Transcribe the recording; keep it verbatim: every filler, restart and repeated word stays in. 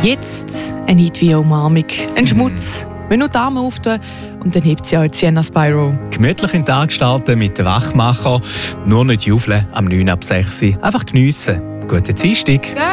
Jetzt ein Hit wie Umarmung. Ein Schmutz. Wenn nur die Arme auftun und dann hebt sie auch Sienna Spyro. Gemütlich in den Tag starten mit den Wachmacher. Nur nicht jubeln am neun ab sechs. Einfach geniessen. Guten Dienstag.